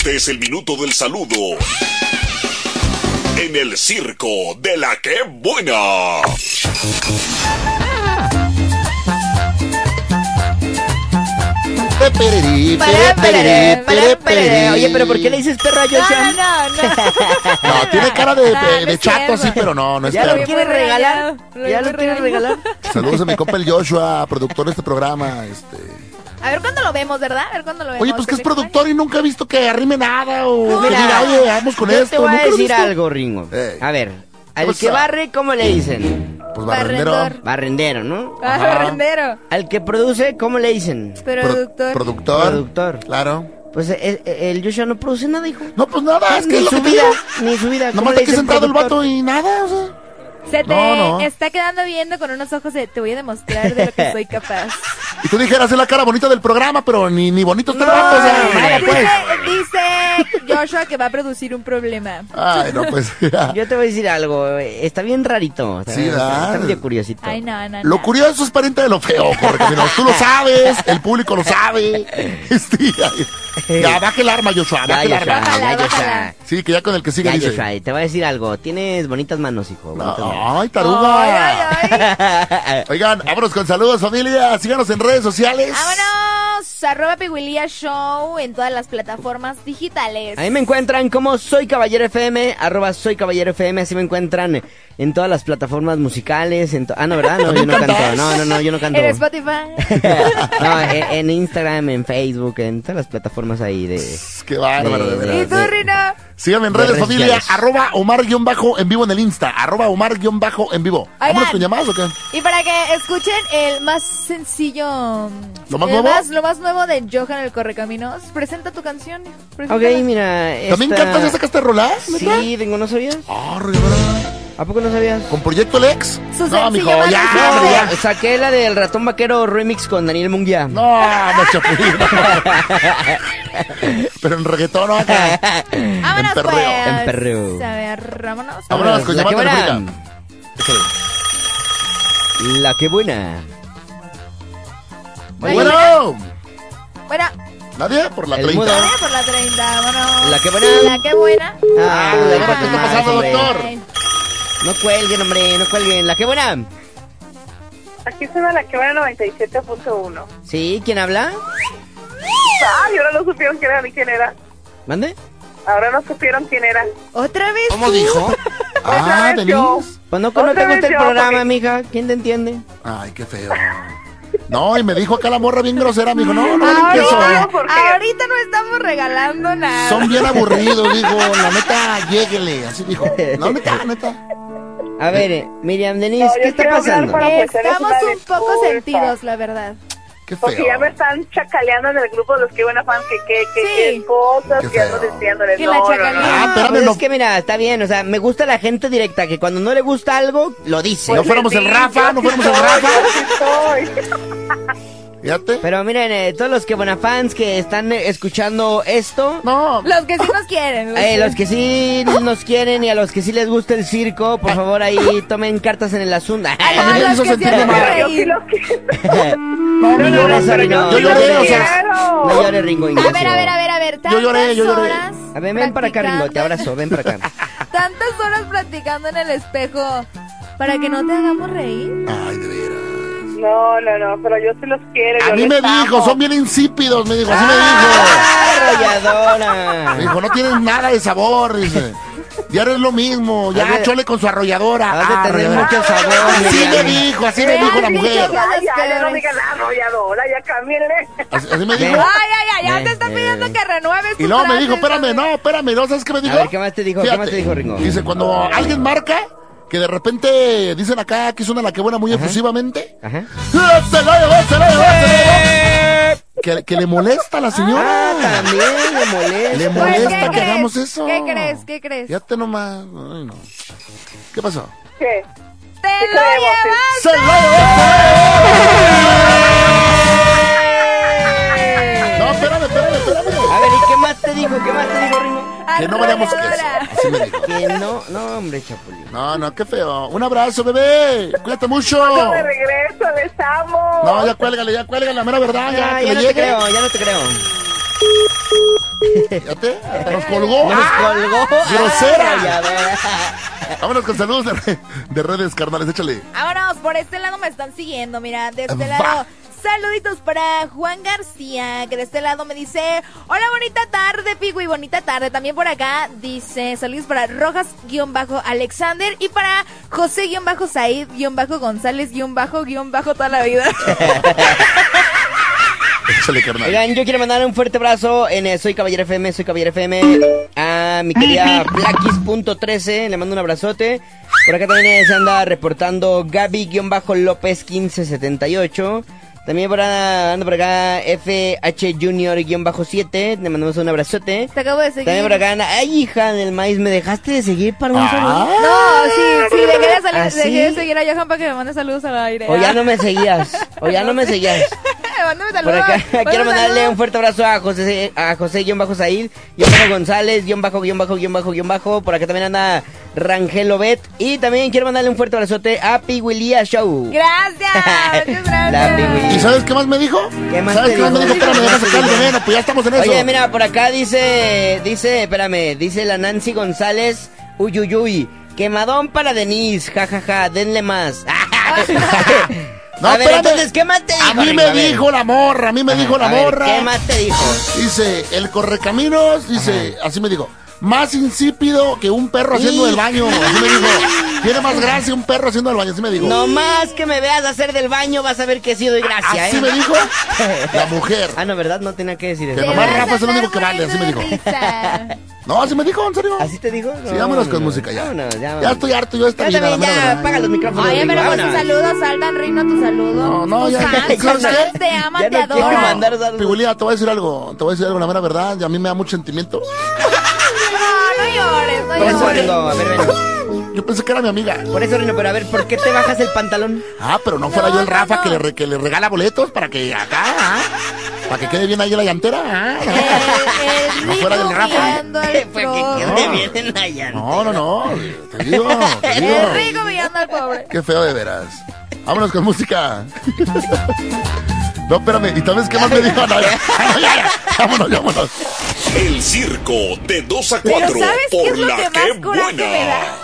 Este es el minuto del saludo en el circo de la que buena. Oye, pero ¿por qué le dices perro a Joshua? No, tiene cara de chato, sí, pero no es ¿Ya perro. lo quieres regalar? ¿Ya lo quieres regalar? Saludos a mi compa el Joshua, productor de este programa. A ver cuándo lo vemos, ¿verdad? A ver cuándo lo vemos. Oye, pues que es productor y nunca he visto que arrime nada o No, que mira, diga, oye, vamos con yo esto. te voy a ¿Nunca lo he decir visto? algo, Ringo. A ver, al que barre, ¿cómo le dicen? Pues barrendero. Barrendero, ¿no? Barrendero. Al que produce, ¿cómo le dicen? Productor. Productor. Claro. Pues el Joshua no produce nada, hijo. No, pues nada, es que Ni es lo su que vida, digo. ni su vida. ¿Cómo Nomás le está aquí dicen sentado el productor? vato y nada, o sea. Se te No. está quedando viendo con unos ojos de te voy a demostrar de lo que soy capaz. Y tú dijeras, es la cara bonita del programa, pero ni bonito está el vato, o sea, nada, pues. Dice Joshua que va a producir un problema. Ay, no, pues. Yo te voy a decir algo, está bien rarito. Sí, ¿verdad? Está medio curiosito. Ay, no. Lo curioso es pariente de lo feo, Correcaminos. Tú lo sabes, el público lo sabe. Ya, baja el arma, Joshua, baja el arma. Bájala. Sí, que ya con el que sigue Ya, dice. Joshua, te voy a decir algo. Tienes bonitas manos, hijo. Bonitas manos. Ay, taruga. Ay. Oigan, vámonos con saludos, familia. Síganos en redes sociales. @, Piguilía Show en todas las plataformas digitales. Ahí me encuentran como Soy Caballero FM, @Soy Caballero FM, así me encuentran en todas las plataformas musicales. No, ¿verdad? No, yo no canto. No, yo no canto. En Spotify. No, en Instagram, en Facebook, en todas las plataformas ahí de... Qué bárbaro, de verdad. ¿Y tú, Rina? Síganme en de redes, redes familia. sociales. @Omar_en vivo en el Insta. @Omar_en vivo. ¿Vámonos con llamadas o qué? Y para que escuchen el más sencillo. ¿Lo más nuevo? Lo más nuevo de Johan el Correcaminos. Presenta tu canción. Ok, preséntala. mira, ¿También cantas? ¿Ya sacaste rolas? Sí, Ringo, ¿no sabías? ¿A poco no sabías? ¿Con Proyecto Lex? Su No, mijo, sencillo más ya, reciente. hombre, ya. Saqué la del Ratón Vaquero remix con Daniel Munguía. No, Chapulín. Pero en reggaetón, no acá. Vámonos, En perreo. pues. En perreo. A ver, vámonos. Vámonos con La que llamada buena. telefónica. La que buena. Bueno. Bueno, ¿Nadie? Por la El 30. mudo. por la 30, vámonos. La que buena. La que buena. Ah, ¿qué pues está más, pasando, hombre. doctor? No cuelguen, hombre, no cuelguen. La que buena. Aquí suena la que va a 97.1. ¿Sí? ¿Quién habla? Ay, ahora no supieron quién era. ¿Mande? Ahora no supieron quién era. ¿Otra vez? ¿Cómo dijo? Otra vez yo. Denise. Pues no Otra te vez gusta el yo, programa, porque- mija. ¿Quién te entiende? Ay, qué feo. No, y me dijo acá la morra bien grosera. Me dijo, no valen queso. Ahorita no estamos regalando nada. Son bien aburridos, dijo. La neta, lléguele. Así dijo. No, neta. A ver, Miriam Denise, No, ¿qué yo está quiero hablar pasando? para ofrecerles Estamos una un poco disculpa. sentidos, la verdad. Qué Porque feo. ya me están chacaleando en el grupo de los que van a fan que Sí. cosas, Qué que ando feo. diciéndoles. Que la chacalean. Ah, espérame, Pues no. es que mira, está bien, o sea, me gusta la gente directa, que cuando no le gusta algo, lo dice. No fuéramos el Rafa, no fuéramos el Rafa. Rafa. Fíjate. Pero miren, todos los que fans que están escuchando esto, No. Los que sí nos quieren. los que sí nos quieren y a los que sí les gusta el circo, por favor ahí tomen cartas en el asunto. A mí me los hizo que sí sentir hacen mal. Yo sí reír. los quiero. No llores, pero Ringo, yo lloré, no o sea, llores. No llores, Ringo A Ignacio. ver. Yo lloré. tantas horas A ver, ven para acá, Ringo, te abrazo, ven para acá. Tantas horas practicando en el espejo para que no te hagamos reír. Ay, de veras. No, pero yo sí los quiero. A yo mí les me dijo, amo. son bien insípidos, me dijo, así me Arrolladora. dijo. Me dijo, no tienen nada de sabor, dice. Ya es lo mismo, Has ya de- chole con su arrolladora. has de tener Arrolladora. mucho sabor, Así me Miriam. dijo, así me dijo la mujer. Ya no digan la arrolladora, ya cámbienle. Así me dijo. Ya te está pidiendo que renueves Y tu luego me frase, dijo, espérame, ¿no? ¿Sabes qué me dijo? A ver, ¿qué más te dijo? ¿Qué Fíjate, más te dijo, Ringo? Dice, cuando alguien marca, que de repente dicen acá que suena la que buena muy efusivamente. Ajá. ¡Se la llevó! Que le molesta a la señora. También le molesta. Le Pues, molesta ¿qué que crees? hagamos eso. ¿Qué crees? Fíjate nomás. Ay, no. ¿Qué pasó? ¿Qué? ¡Te ¿Qué lo creemos? llevas! ¡Se la llevó! No, espérame. A ver, ¿y qué más te dijo? Ringo? Que no valemos queso. Arrolladora. Así me dijo. Que no, hombre, Chapulín. No, qué feo. Un abrazo, bebé. Cuídate mucho. Yo de regreso, les amo. No, ya cuélgale, la mera verdad. Ya, que Ya le no llegue. te creo, ya no te creo. Fíjate, nos colgó. Nos colgó. ¡Grosera! Rayadora. Vámonos con saludos de redes, carnales, échale. Vámonos, por este lado me están siguiendo, mira, de este Va. lado. Saluditos para Juan García, que de este lado me dice, hola, bonita tarde, Pigui, bonita tarde. También por acá dice, saludos para Rojas-Alexander y para José-Said-González-Bajo toda la vida. Échale, carnal. Oigan, yo quiero mandar un fuerte abrazo en Soy Caballero FM, a mi querida Blackis.13, le mando un abrazote. Por acá también se anda reportando Gaby-Lopez1578. También anda por acá FH Junior-7, le mandamos un abrazote. Te acabo de seguir. También por acá anda, ay hija del maíz, ¿me dejaste de seguir para un saludo? No, sí, dejé de, ¿Ah, sí? dejé de seguir a Johan para que me mande saludos al aire. O ya no me seguías, Mándame Por acá saludos. quiero mandarle un fuerte abrazo a José-Said-González-Bajo. Por acá también anda Rangel Bet. Y también quiero mandarle un fuerte abrazote a Piguilía Show. Gracias, muchas La gracias. ¿Y sabes qué más me dijo? ¿Qué más ¿Sabes te qué más me dijo? dijo? Espérame, deja sacar el veneno, pues ya estamos en eso. Oye, mira, por acá dice la Nancy González, uyuyuy, quemadón para Denise, jajaja, denle más. No, a ver, espérame. entonces, ¿qué más te dijo? A mí Rico? me A ver. dijo la morra, A ver, ¿qué más te dijo? Dice, el correcaminos, dice, así me dijo, más insípido que un perro haciendo del baño. Así me dijo, tiene más gracia un perro haciendo del baño, así me dijo. No más que me veas hacer del baño, vas a ver que sí doy gracia, Así me dijo la mujer. Ah, no, ¿verdad? No tenía que decir eso. Que nomás Rafa es el único que vale, así me dijo. No, así me dijo, en serio. ¿Así te dijo? Sí, vámonos con música ya. Vámonos, Ya estoy harto yo de esta Ya vida, la también, mera ya, verdad. apaga los micrófonos. Oye, Rico, pero pues tus vámonos. saludos, Aldan Reino, tu saludo. No, tus ya, fans, ¿sabes tus fans qué? te aman, Ya te no quiero adoran. mandar saludos. Pigulía, te voy a decir algo, la mera verdad, y a mí me da mucho sentimiento. No llores, no Por eso, llores. Ringo, a ver, ven. Yo pensé que era mi amiga. Por eso, Rino, pero a ver, ¿por qué te bajas el pantalón? Ah, pero no fuera No, yo el no, Rafa no. que le regala boletos para que acá, para que quede bien ahí la llantera. El No fuera del rico Rafa. guiando al Fue que pro. quede bien en la llanta. No, te digo. El rico guiando al pobre. Qué feo de veras. Vámonos con música. No, espérame, ¿y sabes qué más me dijo? No, ya. Vámonos. El circo de 2 a Pero 4 ¿sabes qué por es lo la que que más coraje me da? buena.